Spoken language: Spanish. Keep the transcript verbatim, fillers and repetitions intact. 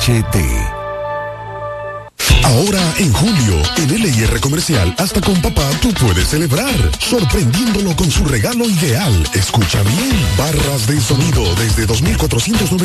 H D. Ahora en julio, en L I R Comercial, hasta con papá tú puedes celebrar, sorprendiéndolo con su regalo ideal. Escucha bien, barras de sonido desde dos mil cuatrocientos noventa